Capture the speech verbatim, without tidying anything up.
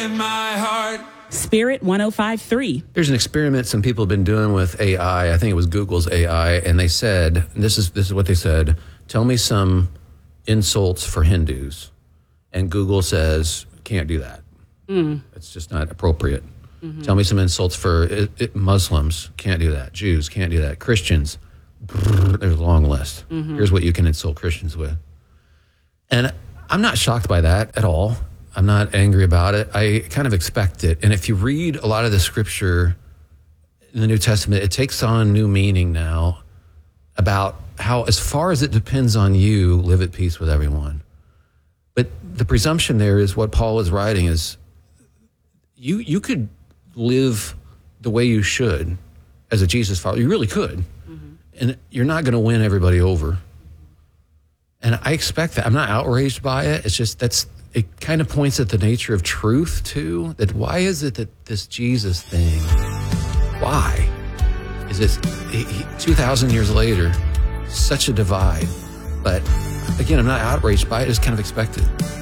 in my heart. Spirit one oh five point three. There's an experiment some people have been doing with A I. I think it was Google's A I, and they said, this is this is what they said, tell me some insults for Hindus. And Google says, can't do that. Mm. It's just not appropriate. Mm-hmm. Tell me some insults for it, it, Muslims. Can't do that. Jews. Can't do that. Christians. Brrr, there's a long list. Mm-hmm. Here's what you can insult Christians with. And I'm not shocked by that at all. I'm not angry about it. I kind of expect it. And if you read a lot of the scripture in the New Testament, it takes on new meaning now about how, as far as it depends on you, live at peace with everyone. But the presumption there is what Paul is writing is you you could live the way you should as a Jesus follower. You really could. Mm-hmm. And you're not going to win everybody over. And I expect that. I'm not outraged by it. It's just that's it kind of points at the nature of truth too. That why is it that this Jesus thing, why is this he, he, two thousand years later, such a divide? But again, I'm not outraged by it. It's kind of expected.